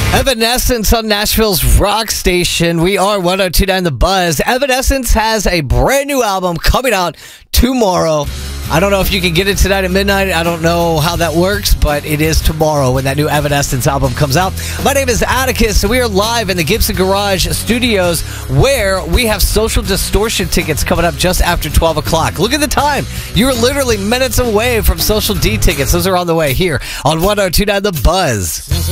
Evanescence on Nashville's rock station. We are 102.9 The Buzz. Evanescence has a brand new album coming out tomorrow. I don't know if you can get it tonight at midnight. I don't know how that works, but it is tomorrow when that new Evanescence album comes out. My name is Atticus, and we are live in the Gibson Garage Studios, where we have Social Distortion tickets coming up just after 12 o'clock. Look at the time. You're literally minutes away from Social D tickets. Those are on the way here on 102.9 The Buzz.